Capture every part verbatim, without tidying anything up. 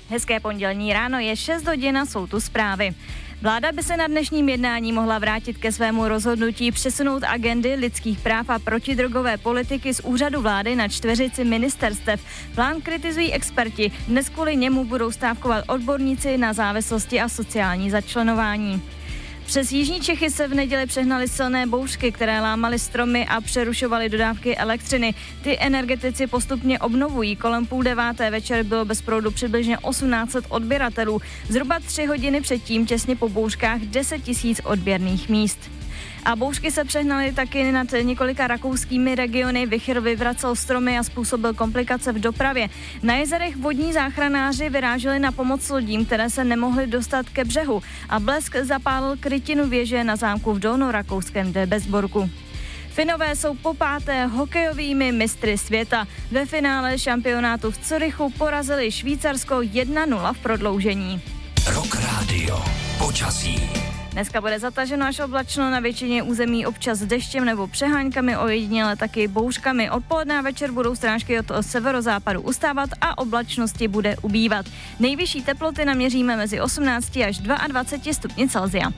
Hezké pondělní ráno, je šest hodin a jsou tu zprávy. Vláda by se na dnešním jednání mohla vrátit ke svému rozhodnutí přesunout agendy lidských práv a protidrogové politiky z úřadu vlády na čtveřici ministerstev. Plán kritizují experti. Dnes kvůli němu budou stávkovat odborníci na závislosti a sociální začlenování. Přes jižní Čechy se v neděli přehnaly silné bouřky, které lámaly stromy a přerušovaly dodávky elektřiny. Ty energetici postupně obnovují. Kolem půl deváté večer bylo bez proudu přibližně osmnáct set odběratelů. Zhruba tři hodiny předtím, těsně po bouřkách, deset tisíc odběrných míst. A bouřky se přehnaly taky nad několika rakouskými regiony. Vichr vyvracel stromy a způsobil komplikace v dopravě. Na jezerech vodní záchranáři vyráželi na pomoc lodím, které se nemohly dostat ke břehu. A blesk zapálil krytinu věže na zámku v dolnorakouském Debesborku. Finové jsou po páté hokejovými mistry světa. Ve finále šampionátu v Curychu porazili Švýcarsko jedna nula v prodloužení. Rock Radio. Počasí. Dneska bude zataženo až oblačno, na většině území občas deštěm nebo přeháňkami, ojediněle taky bouřkami. Odpoledne a večer budou srážky od severozápadu ustávat a oblačnosti bude ubývat. Nejvyšší teploty naměříme mezi osmnáct až dvacet dva stupni Celsia.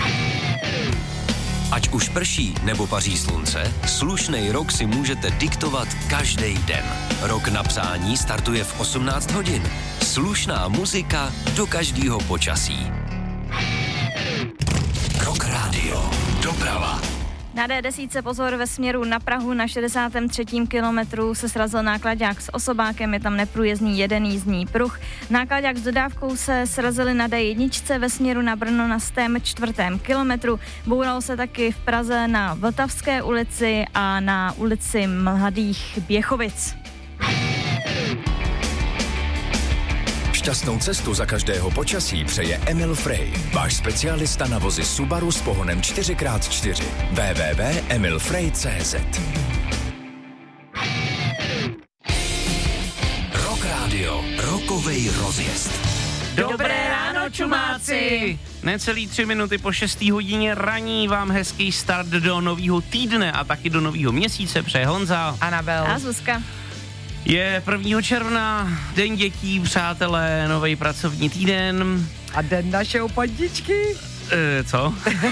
Ať už prší nebo paří slunce, slušnej rok si můžete diktovat každý den. Rok na psání startuje v osmnáct hodin. Slušná muzika do každého počasí. Rock Radio. Doprava. Na dé deset pozor ve směru na Prahu na šedesátém třetím kilometru se srazil náklaďák s osobákem, je tam neprůjezdný jeden jízdní pruh. Náklaďák s dodávkou se srazili na dé jedna ve směru na Brno na stém čtvrtém kilometru. Bouralo se taky v Praze na Vltavské ulici a na ulici Mladých Běchovic. Šťastnou cestu za každého počasí přeje Emil Frey, váš specialista na vozy Subaru s pohonem čtyři krát čtyři. w w w tečka emil frey tečka c z Rock Radio. Rokovej rozjezd. Dobré ráno, čumáci! Necelý tři minuty po šestý hodině raní vám hezký start do nového týdne a taky do nového měsíce přeje Honza, Anabel a Zuzka. Je prvního června, den dětí, přátelé, nový pracovní týden. A den našeho pandičky. E, co?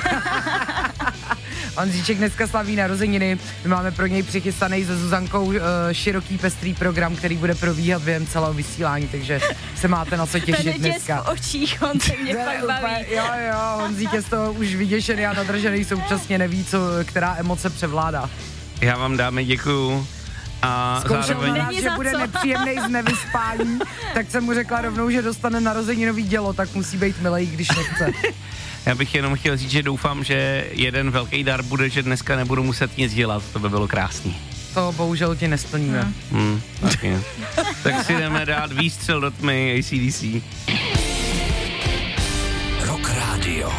Honzíček dneska slaví narozeniny. My máme pro něj přichystaný se Zuzankou uh, široký pestrý program, který bude probíhat během celého vysílání, takže se máte na co těšit dneska. Ten v očích, on se mě fakt baví. Jo, jo, Honzík je z toho už vyděšený a nadržený, současně neví, co, která emoce převládá. Já vám dáme děkuju. A zkoušel zároveň... na nás, že bude nepříjemnej z nevyspání, tak jsem mu řekla rovnou, že dostane narozeninový dělo, tak musí být milej, když nechce. Já bych jenom chtěl říct, že doufám, že jeden velký dar bude, že dneska nebudu muset nic dělat, to by bylo krásný. To bohužel ti nesplníme. Hmm. Hmm, taky. Tak si jdeme dát výstřel do tmy A C D C. Rock Radio.